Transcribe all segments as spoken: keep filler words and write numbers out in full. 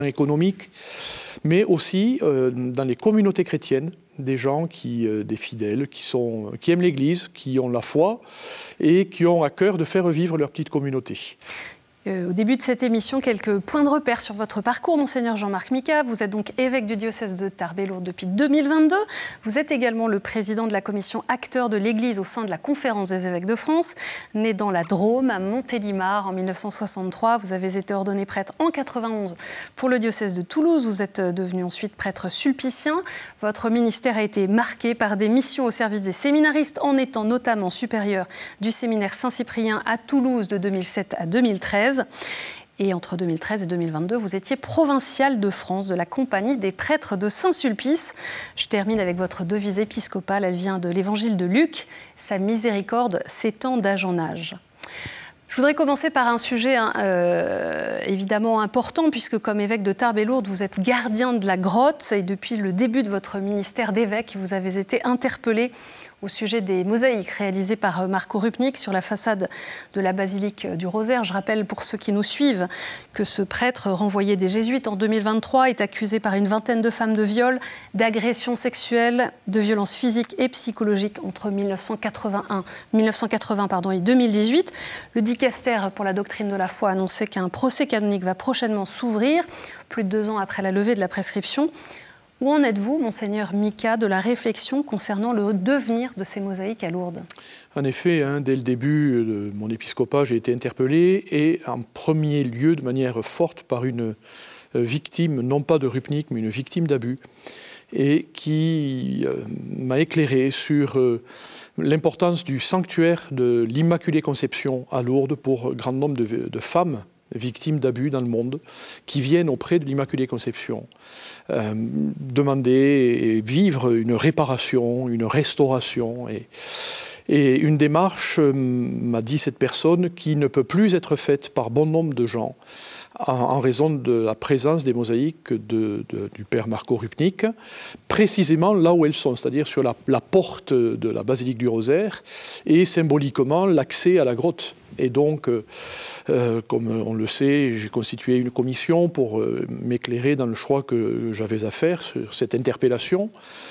économiques, mais aussi euh, dans les communautés chrétiennes, des gens, qui, euh, des fidèles, qui, sont, qui aiment l'Église, qui ont la foi et qui ont à cœur de faire vivre leur petite communauté. Euh, au début de cette émission, quelques points de repère sur votre parcours, Monseigneur Jean-Marc Micas. Vous êtes donc évêque du diocèse de Tarbes-et-Lourdes depuis deux mille vingt-deux. Vous êtes également le président de la commission acteurs de l'Église au sein de la Conférence des évêques de France. Né dans la Drôme, à Montélimar, en mille neuf cent soixante-trois, vous avez été ordonné prêtre en quatre-vingt-onze pour le diocèse de Toulouse. Vous êtes devenu ensuite prêtre sulpicien. Votre ministère a été marqué par des missions au service des séminaristes, en étant notamment supérieur du séminaire Saint-Cyprien à Toulouse de deux mille sept à deux mille treize. Et entre deux mille treize et deux mille vingt-deux, vous étiez provincial de France de la Compagnie des prêtres de Saint-Sulpice. Je termine avec votre devise épiscopale. Elle vient de l'Évangile de Luc. Sa miséricorde s'étend d'âge en âge. Je voudrais commencer par un sujet hein, euh, évidemment important, puisque comme évêque de Tarbes-et-Lourdes, vous êtes gardien de la grotte. Et depuis le début de votre ministère d'évêque, vous avez été interpellé au sujet des mosaïques réalisées par Marco Rupnik sur la façade de la basilique du Rosaire. Je rappelle pour ceux qui nous suivent que ce prêtre renvoyé des Jésuites en deux mille vingt-trois est accusé par une vingtaine de femmes de viol, d'agressions sexuelles, de violences physiques et psychologiques entre mille neuf cent quatre-vingt-un, mille neuf cent quatre-vingts pardon, et deux mille dix-huit. Le dicaster pour la doctrine de la foi a annoncé qu'un procès canonique va prochainement s'ouvrir, plus de deux ans après la levée de la prescription. Où en êtes-vous, Monseigneur Micas, de la réflexion concernant le devenir de ces mosaïques à Lourdes ? En effet, hein, dès le début de mon épiscopat, j'ai été interpellé et en premier lieu, de manière forte, par une victime, non pas de Rupnik, mais une victime d'abus, et qui euh, m'a éclairé sur euh, l'importance du sanctuaire de l'Immaculée Conception à Lourdes pour un grand nombre de, de femmes victimes d'abus dans le monde, qui viennent auprès de l'Immaculée Conception euh, demander et vivre une réparation, une restauration. Et, et une démarche, euh, m'a dit cette personne, qui ne peut plus être faite par bon nombre de gens en, en raison de la présence des mosaïques de, de, du père Marco Rupnik, précisément là où elles sont, c'est-à-dire sur la, la porte de la basilique du Rosaire et symboliquement l'accès à la grotte. Et donc, euh, comme on le sait, j'ai constitué une commission pour euh, m'éclairer dans le choix que j'avais à faire sur cette interpellation.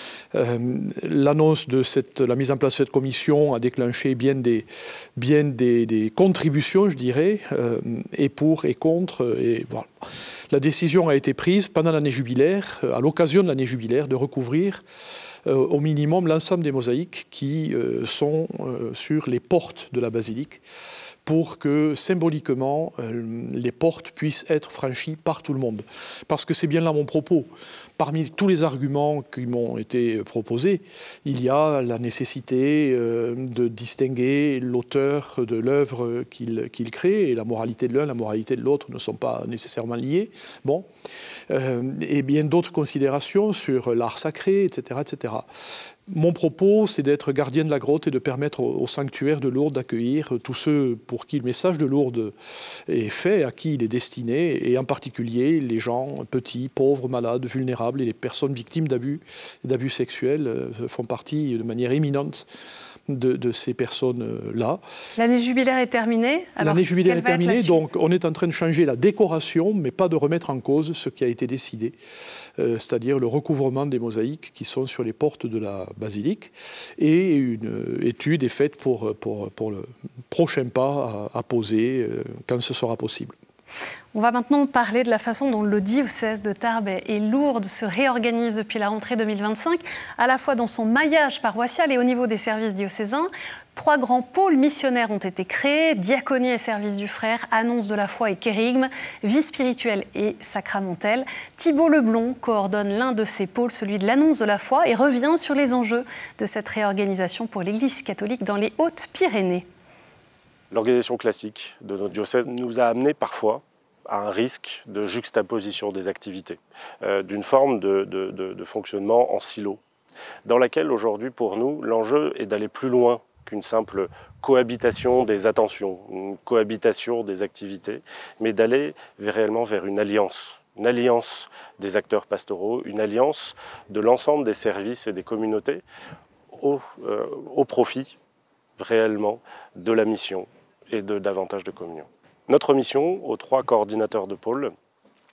Euh, l'annonce de cette, la mise en place de cette commission a déclenché bien des, bien des, des contributions, je dirais, euh, et pour et contre. Et voilà. La décision a été prise pendant l'année jubilaire, à l'occasion de l'année jubilaire, de recouvrir Euh, au minimum l'ensemble des mosaïques qui euh, sont euh, sur les portes de la basilique, pour que symboliquement euh, les portes puissent être franchies par tout le monde. Parce que c'est bien là mon propos. Parmi tous les arguments qui m'ont été proposés, il y a la nécessité euh, de distinguer l'auteur de l'œuvre qu'il qu'il crée, et la moralité de l'un, la moralité de l'autre ne sont pas nécessairement liées. Bon. Euh, et bien d'autres considérations sur l'art sacré, et cetera, et cetera. Mon propos, c'est d'être gardien de la grotte et de permettre au, au sanctuaire de Lourdes d'accueillir tous ceux pour qui le message de Lourdes est fait, à qui il est destiné, et en particulier les gens petits, pauvres, malades, vulnérables, et les personnes victimes d'abus, d'abus sexuels euh, font partie de manière éminente de, de ces personnes-là. L'année jubilaire est terminée. L'année jubilaire est terminée, donc on est en train de changer la décoration, mais pas de remettre en cause ce qui a été décidé, euh, c'est-à-dire le recouvrement des mosaïques qui sont sur les portes de la basilique, et une étude est faite pour, pour, pour le prochain pas à, à poser euh, quand ce sera possible. On va maintenant parler de la façon dont le diocèse de Tarbes et Lourdes se réorganise depuis la rentrée deux mille vingt-cinq, à la fois dans son maillage paroissial et au niveau des services diocésains. Trois grands pôles missionnaires ont été créés: diaconie et service du frère, annonce de la foi et kérigme, vie spirituelle et sacramentelle. Thibault Leblond coordonne l'un de ces pôles, celui de l'annonce de la foi, et revient sur les enjeux de cette réorganisation pour l'Église catholique dans les Hautes-Pyrénées. L'organisation classique de notre diocèse nous a amené parfois à un risque de juxtaposition des activités, euh, d'une forme de, de, de, de fonctionnement en silo, dans laquelle aujourd'hui pour nous l'enjeu est d'aller plus loin qu'une simple cohabitation des attentions, une cohabitation des activités, mais d'aller réellement vers une alliance, une alliance des acteurs pastoraux, une alliance de l'ensemble des services et des communautés au, euh, au profit réellement de la mission et de davantage de communion. Notre mission, aux trois coordinateurs de pôle,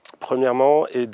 Premièrement, aider